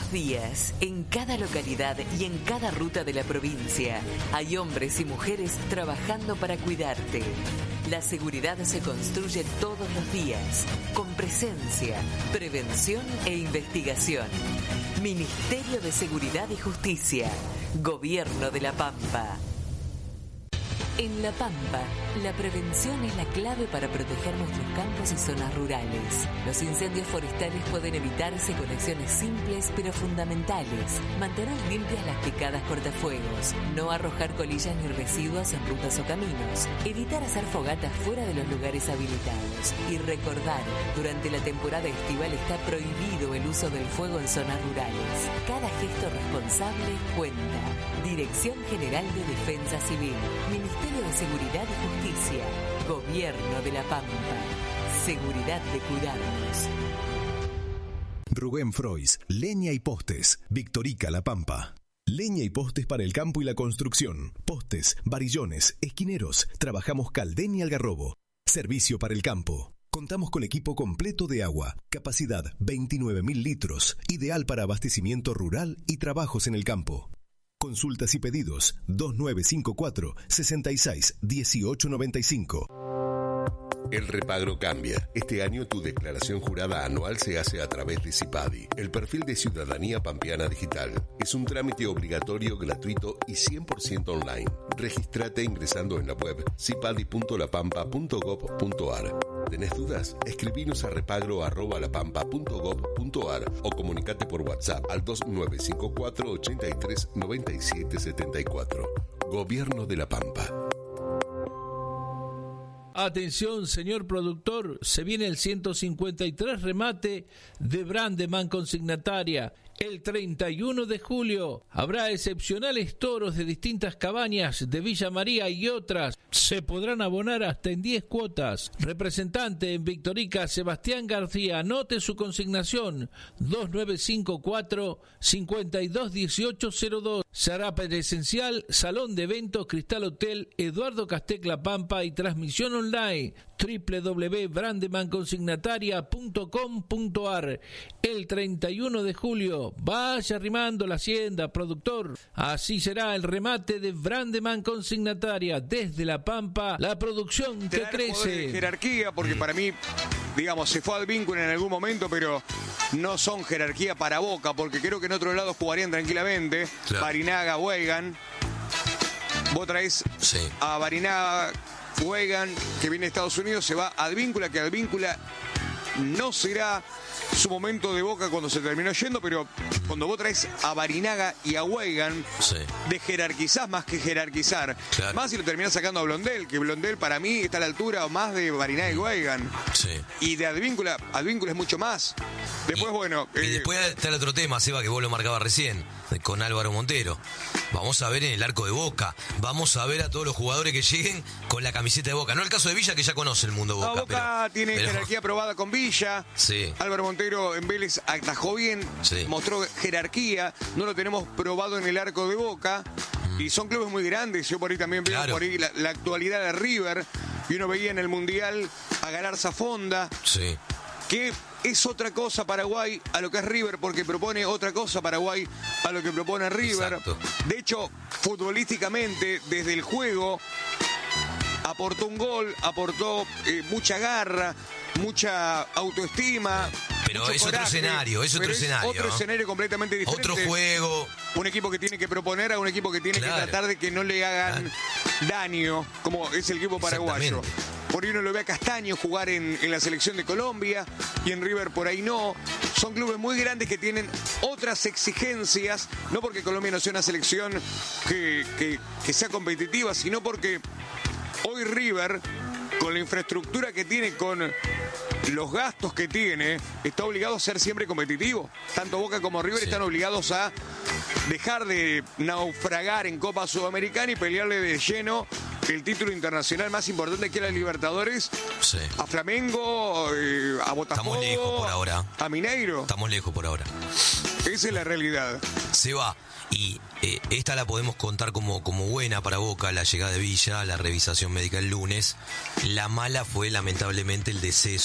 los días, en cada localidad y en cada ruta de la provincia, hay hombres y mujeres trabajando para cuidarte. La seguridad se construye todos los días, con presencia, prevención e investigación. Ministerio de Seguridad y Justicia, Gobierno de La Pampa. En La Pampa, la prevención es la clave para proteger nuestros campos y zonas rurales. Los incendios forestales pueden evitarse con acciones simples pero fundamentales. Mantener limpias las picadas cortafuegos, no arrojar colillas ni residuos en rutas o caminos, evitar hacer fogatas fuera de los lugares habilitados y recordar, durante la temporada estival está prohibido el uso del fuego en zonas rurales. Cada gesto responsable cuenta. Dirección General de Defensa Civil, Ministerio de Seguridad y Justicia, Gobierno de La Pampa. Seguridad de cuidarnos. Rubén Frois, Leña y Postes, Victorica, La Pampa. Leña y postes para el campo y la construcción. Postes, varillones, esquineros. Trabajamos Caldén y Algarrobo. Servicio para el campo. Contamos con equipo completo de agua. Capacidad 29.000 litros. Ideal para abastecimiento rural y trabajos en el campo. Consultas y pedidos 2954 66 1895. El repagro cambia. Este año tu declaración jurada anual se hace a través de CIPADI, el perfil de Ciudadanía Pampeana Digital. Es un trámite obligatorio, gratuito y 100% online. Regístrate ingresando en la web cipadi.lapampa.gov.ar. ¿Tenés dudas? Escribinos a repagro@lapampa.gov.ar o comunicate por WhatsApp al 2954 83 97 74. Gobierno de La Pampa. Atención, señor productor, se viene el 153 remate de Brandeman Consignataria. El 31 de julio habrá excepcionales toros de distintas cabañas de Villa María y otras. Se podrán abonar hasta en 10 cuotas. Representante en Victorica, Sebastián García. Anote su consignación 2954 521802. Será presencial, Salón de Eventos, Cristal Hotel, Eduardo Castec La Pampa y transmisión online www.brandemanconsignataria.com.ar. El 31 de julio, vaya arrimando la hacienda, productor. Así será el remate de Brandeman Consignataria. Desde La Pampa, la producción que crece. De jerarquía, porque para mí, digamos, se fue al vínculo en algún momento, pero no son jerarquía para Boca, porque creo que en otro lado jugarían tranquilamente. Claro. Barinaga, Weigand. Vos traés a Barinaga, Weigand, que viene de Estados Unidos, se va a Advíncula, que Advíncula no será su momento de Boca cuando se terminó yendo, pero cuando vos traes a Barinaga y a Weigand, de jerarquizás más que jerarquizar. Claro. Más si lo terminás sacando a Blondel, que Blondel para mí está a la altura más de Barinaga y Weigand. Y de Advíncula es mucho más. Después, y después está el otro tema, Seba, que vos lo marcabas recién, con Álvaro Montero. Vamos a ver en el arco de Boca, vamos a ver a todos los jugadores que lleguen con la camiseta de Boca. No el caso de Villa, que ya conoce el mundo Boca. No, Boca tiene jerarquía probada con Villa. Álvaro Montero en Vélez atajó bien, mostró jerarquía. No lo tenemos probado en el arco de Boca. Y son clubes muy grandes. Yo por ahí también veo por ahí la actualidad de River. Y uno veía en el Mundial a Galarza Fonda. Que es otra cosa Paraguay a lo que es River, porque propone otra cosa Paraguay a lo que propone River. Exacto. De hecho, futbolísticamente, desde el juego, aportó un gol, aportó mucha garra, mucha autoestima. Pero es coraje, otro escenario, Otro escenario completamente diferente. Otro juego. Un equipo que tiene que proponer a un equipo que tiene que tratar de que no le hagan daño, como es el equipo paraguayo. Por ahí uno lo ve a Castaño jugar en la selección de Colombia y en River por ahí no. Son clubes muy grandes que tienen otras exigencias, no porque Colombia no sea una selección que sea competitiva, sino porque hoy River, con la infraestructura que tiene, con los gastos que tiene, está obligado a ser siempre competitivo. Tanto Boca como River están obligados a dejar de naufragar en Copa Sudamericana y pelearle de lleno el título internacional más importante que es la Libertadores a Flamengo, a Botafogo. Estamos lejos por ahora. A Mineiro. Estamos lejos por ahora. Esa es la realidad. Se va. Y esta la podemos contar como buena para Boca, la llegada de Villa, la revisación médica el lunes. La mala fue lamentablemente el deceso